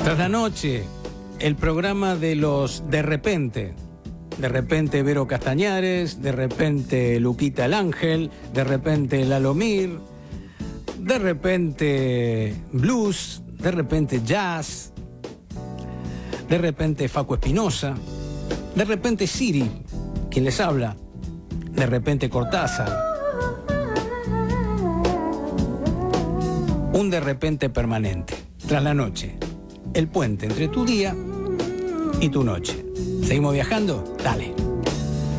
Tras la noche, el programa de los de repente. De repente Vero Castañares, de repente Luquita el Ángel, de repente Lalomir, de repente blues, de repente jazz, de repente Facu Espinosa, de repente Siri, quien les habla, de repente Cortázar. Un de repente permanente, tras la noche, el puente entre tu día y tu noche. ¿Seguimos viajando? Dale.